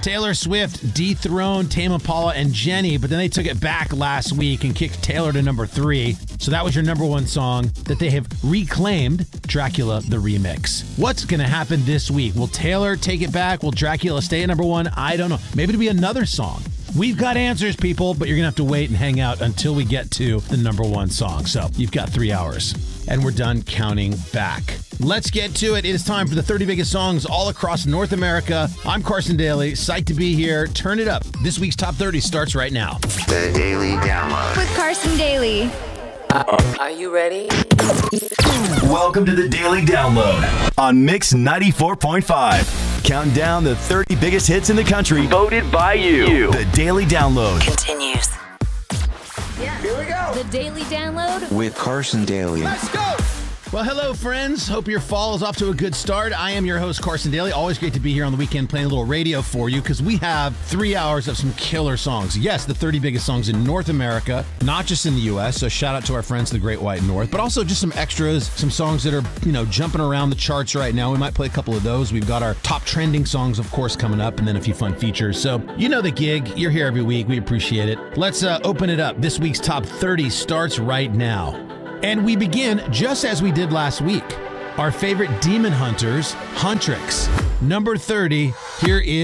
Taylor Swift dethroned Tame Impala and Jenny, but then they took it back last week and kicked Taylor to number 3. So that was your number 1 song that they have reclaimed, Dracula the Remix. What's going to happen this week? Will Taylor take it back? Will Dracula stay at number 1? I don't know. Maybe it'll be another song. We've got answers, people, but you're going to have to wait and hang out until we get to the number 1 song. So you've got 3 hours, and we're done counting back. Let's get to it. It is time for the 30 biggest songs all across North America. I'm Carson Daly, psyched to be here. Turn it up. This week's Top 30 starts right now. The Daily Download. With Carson Daly. Are you ready? Welcome to the Daily Download on Mix 94.5. Counting down the 30 biggest hits in the country, voted by you. The Daily Download Continues. Here we go. The Daily Download. With Carson Daly. Let's go. Well, hello, friends. Hope your fall is off to a good start. I am your host, Carson Daly. Always great to be here on the weekend playing a little radio for you because we have 3 hours of some killer songs. Yes, the 30 biggest songs in North America, not just in the U.S., so shout out to our friends in the Great White North, but also just some extras, some songs that are, jumping around the charts right now. We might play a couple of those. We've got our top trending songs, of course, coming up, and then a few fun features. So you know the gig. You're here every week. We appreciate it. Let's open it up. This week's Top 30 starts right now. And we begin just as we did last week. Our favorite demon hunters, Huntrix. Number 30, here is